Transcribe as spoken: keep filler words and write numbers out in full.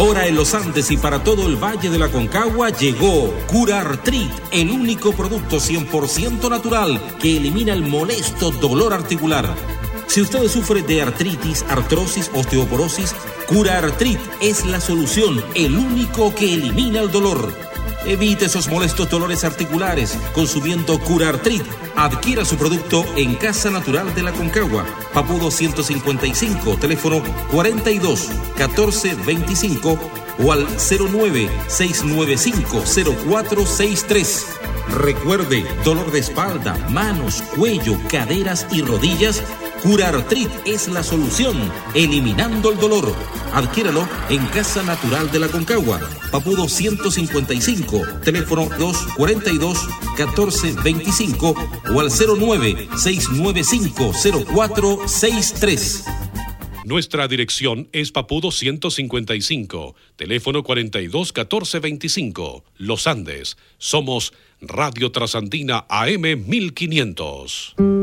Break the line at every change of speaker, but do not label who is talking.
Ahora en Los Andes y para todo el Valle de la Concagua llegó CuraArthrit, el único producto cien por ciento natural que elimina el molesto dolor articular. Si usted sufre de artritis, artrosis, osteoporosis, CuraArthrit es la solución, el único que elimina el dolor. Evite esos molestos dolores articulares consumiendo CuraArthrit. Adquiera su producto en Casa Natural de la Concagua, Papudo ciento cincuenta y cinco, teléfono cuarenta y dos, catorce, veinticinco o al cero nueve, seis nueve cinco, cero cuatro seis tres. Recuerde, dolor de espalda, manos, cuello, caderas y rodillas, CuraArthrit es la solución, eliminando el dolor. Adquiéralo en Casa Natural de la Concagua, Papudo ciento cincuenta y cinco, teléfono dos cuarenta y dos, catorce, veinticinco o al cero nueve, seis nueve cinco, cero cuatro seis tres.
Nuestra dirección es Papudo ciento cincuenta y cinco, teléfono cuarenta y dos, catorce, veinticinco, Los Andes. Somos Radio Trasandina A M mil quinientos.